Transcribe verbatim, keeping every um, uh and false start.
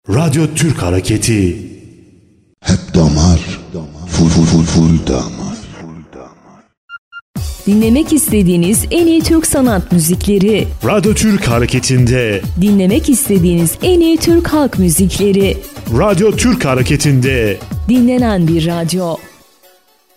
Radyo Türk Hareketi. Hep damar, full full full full damar. Dinlemek istediğiniz en iyi Türk sanat müzikleri. Radyo Türk Hareketi'nde. Dinlemek istediğiniz en iyi Türk halk müzikleri. Radyo Türk Hareketi'nde. Dinlenen bir radyo.